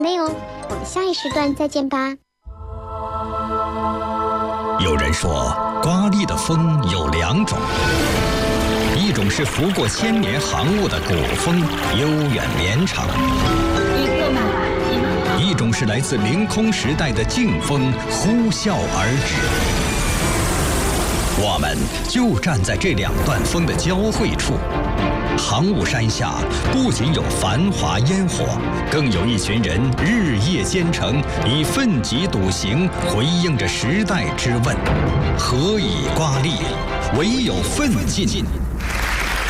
没有，我们下一时段再见吧。 有人说，刮砺的风有2种，一种是拂过千年航雾的古风，悠远绵长；一种是来自凌空时代的劲风，呼啸而至。我们就站在这2段风的交汇处。航雾山下不仅有繁华烟火，更有一群人日夜兼程，以奋楫笃行回应着时代之问：何以刮砺？唯有奋进。